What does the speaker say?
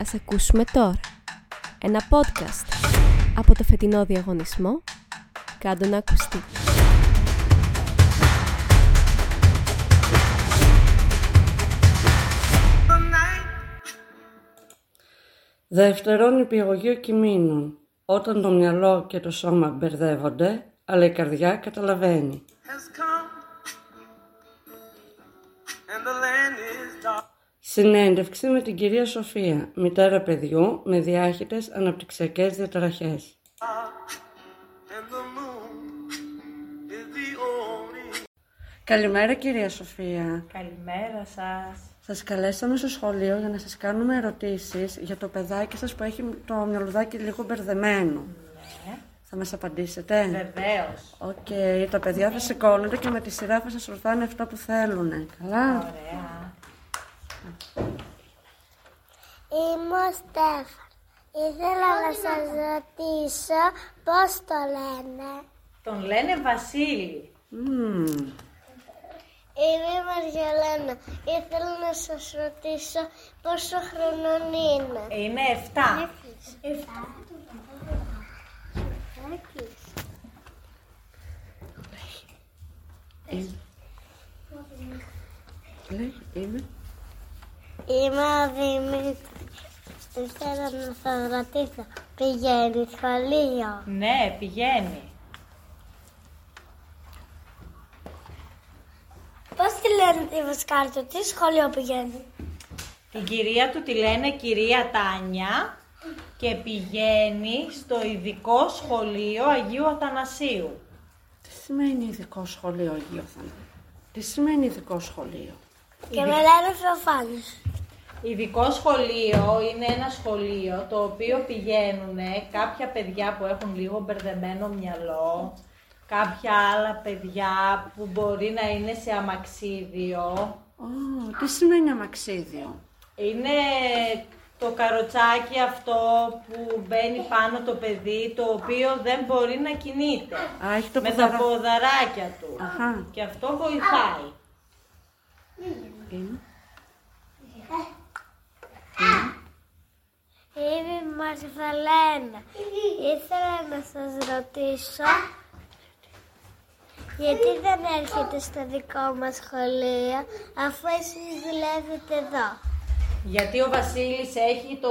Ας ακούσουμε τώρα ένα podcast από το φετινό διαγωνισμό «Κάντο να ακουστεί». Δεύτερον, υπηαγωγείο κειμένων. Όταν το μυαλό και το σώμα μπερδεύονται, αλλά η καρδιά καταλαβαίνει. Συνέντευξη με την κυρία Σοφία, μητέρα παιδιού με διάχυτες αναπτυξιακές διαταραχές. Καλημέρα κυρία Σοφία. Καλημέρα σας. Σας καλέσαμε στο σχολείο για να σας κάνουμε ερωτήσεις για το παιδάκι σας που έχει το μυαλουδάκι λίγο μπερδεμένο. Ναι. Θα μας απαντήσετε? Βεβαίως. Οκ, τα παιδιά θα σηκώνονται και με τη σειρά θα σας ρωτάνε αυτά που θέλουν. Καλά. Ωραία. Είμαι ο Στέφαν. Ήθελα να σας ρωτήσω πώς το λένε. Τον λένε Βασίλη. Είμαι η Μαριολένα. Ήθελα να σας ρωτήσω πόσο χρονών είναι. Είναι 7. Είμαι ο Δημήτρης. Ήθελα να σας ρωτήσω, πηγαίνει σχολείο? Ναι, πηγαίνει. Πώς τη λένε τη δασκάλα του, τι σχολείο πηγαίνει? Την κυρία του τη λένε κυρία Τάνια και πηγαίνει στο ειδικό σχολείο Αγίου Αθανασίου. Τι σημαίνει ειδικό σχολείο, Αγίου Αθανασίου? Τι σημαίνει ειδικό σχολείο? Και με λένε Θεοφάνης. Ειδικό σχολείο είναι ένα σχολείο το οποίο πηγαίνουν κάποια παιδιά που έχουν λίγο μπερδεμένο μυαλό, κάποια άλλα παιδιά που μπορεί να είναι σε αμαξίδιο. Τι σημαίνει αμαξίδιο? Είναι το καροτσάκι αυτό που μπαίνει πάνω το παιδί, το οποίο δεν μπορεί να κινείται. Έχει το με τα ποδαράκια του. Αχα. Και αυτό βοηθάει. Είμαι η Μαρθαλένα. Ήθελα να σας ρωτήσω γιατί δεν έρχεται στο δικό μας σχολείο αφού εσείς δουλεύετε εδώ. Γιατί ο Βασίλης έχει το